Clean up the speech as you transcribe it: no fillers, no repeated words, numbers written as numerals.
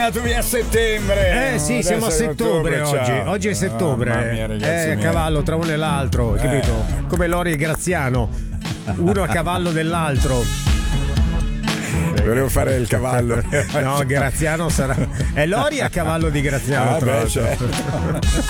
Via settembre. Sì, siamo a settembre oggi. Oggi è settembre. È a cavallo tra uno e l'altro, capito? Come Lori e Graziano, uno a cavallo dell'altro. Volevo fare il cavallo. No, Graziano sarà. È Lori a cavallo di Graziano. Certo.